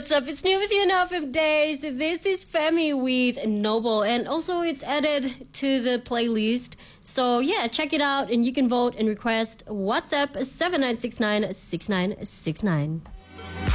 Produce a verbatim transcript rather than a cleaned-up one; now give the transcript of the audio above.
What's up? It's New With You Now from Days. This is Femi with Noble, and also it's added to the playlist. So yeah, check it out, and you can vote and request WhatsApp seven nine six nine six nine six nine.